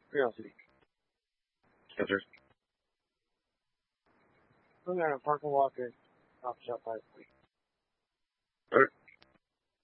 Curiosity. Spencer. We're going to park and walk at Coffee Shop by the week. Okay.